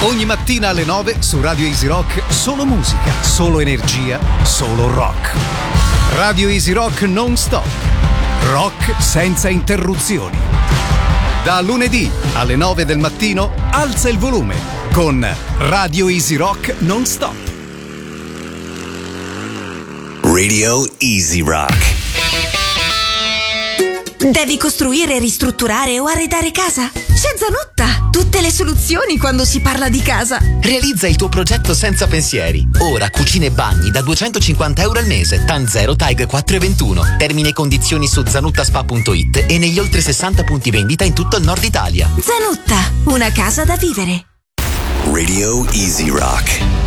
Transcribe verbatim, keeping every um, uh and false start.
Ogni mattina alle nove su Radio Easy Rock, solo musica, solo energia, solo rock. Radio Easy Rock non stop. Rock senza interruzioni. Da lunedì alle nove del mattino, alza il volume con Radio Easy Rock non stop. Radio Easy Rock. Devi costruire, ristrutturare o arredare casa? C'è Zanutta! Tutte le soluzioni quando si parla di casa. Realizza il tuo progetto senza pensieri. Ora cucine e bagni da duecentocinquanta euro al mese. TAN zero TAG quattro e ventuno. Termini e condizioni su zanuttaspa punto it e negli oltre sessanta punti vendita in tutto il nord Italia. Zanutta, una casa da vivere. Radio Easy Rock.